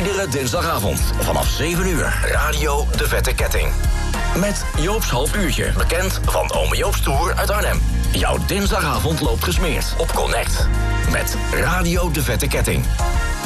Iedere dinsdagavond vanaf 7 uur. Radio De Vette Ketting. Met Joop's half uurtje. Bekend van Ome Joop's Tour uit Arnhem. Jouw dinsdagavond loopt gesmeerd op Connect. Met Radio De Vette Ketting.